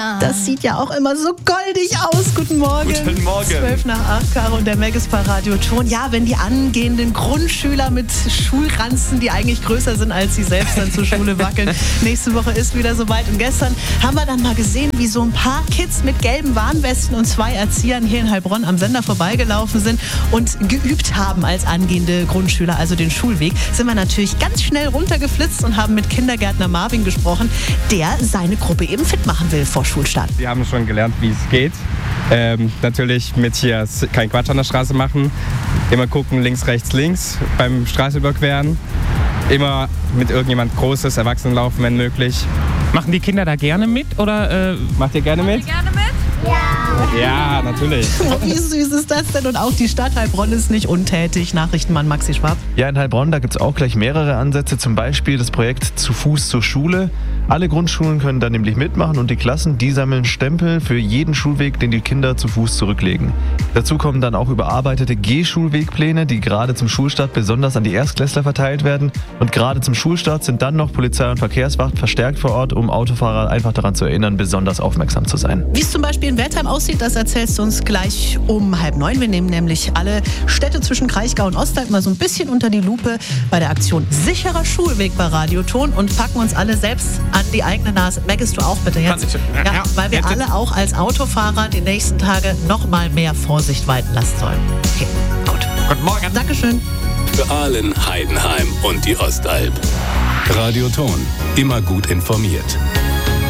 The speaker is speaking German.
Ja. Das sieht ja auch immer so goldig aus. Guten Morgen. Guten Morgen. 7:55, Caro und der Megis bei Radio Ton. Ja, wenn die angehenden Grundschüler mit Schulranzen, die eigentlich größer sind als sie selbst, dann zur Schule wackeln. Nächste Woche ist wieder soweit. Und gestern haben wir dann mal gesehen, wie so ein paar Kids mit gelben Warnwesten und 2 Erziehern hier in Heilbronn am Sender vorbeigelaufen sind und geübt haben als angehende Grundschüler, also den Schulweg. Sind wir natürlich ganz schnell runtergeflitzt und haben mit Kindergärtner Marvin gesprochen, der seine Gruppe eben fit machen will vor Schulstart. Wir haben schon gelernt, wie es geht. Natürlich mit hier kein Quatsch an der Straße machen. Immer gucken, links, rechts, beim Straße überqueren. Immer mit irgendjemand Großes, Erwachsenen laufen, wenn möglich. Machen die Kinder da gerne mit? Oder, Macht ihr gerne mit? Ja, natürlich. Oh, wie süß ist das denn? Und auch die Stadt Heilbronn ist nicht untätig. Nachrichtenmann Maxi Schwab. Ja, in Heilbronn, da gibt es auch gleich mehrere Ansätze, zum Beispiel das Projekt Zu Fuß zur Schule. Alle Grundschulen können da nämlich mitmachen und die Klassen, die sammeln Stempel für jeden Schulweg, den die Kinder zu Fuß zurücklegen. Dazu kommen dann auch überarbeitete Gehschulwegpläne, die gerade zum Schulstart besonders an die Erstklässler verteilt werden. Und gerade zum Schulstart sind dann noch Polizei und Verkehrswacht verstärkt vor Ort, um Autofahrer einfach daran zu erinnern, besonders aufmerksam zu sein. Wie es zum Beispiel in Wertheim aussieht, das erzählst du uns gleich um 8:30. Wir nehmen nämlich alle Städte zwischen Kraichgau und Ostwald mal so ein bisschen unter die Lupe bei der Aktion Sicherer Schulweg bei Radio Ton und packen uns alle selbst an die eigene Nase. Merkst du auch bitte jetzt? Ja, weil wir alle auch als Autofahrer die nächsten Tage noch mal mehr Vorsicht walten lassen sollen. Okay, gut. Guten Morgen. Dankeschön. Für Aalen, Heidenheim und die Ostalb. Radio Ton. Immer gut informiert.